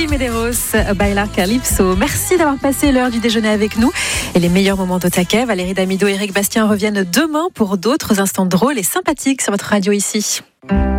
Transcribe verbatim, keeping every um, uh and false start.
Medeiros, Bailar Calypso. Merci d'avoir passé l'heure du déjeuner avec nous et les meilleurs moments de taquet. Valérie Damido et Eric Bastien reviennent demain pour d'autres instants drôles et sympathiques sur votre radio ici.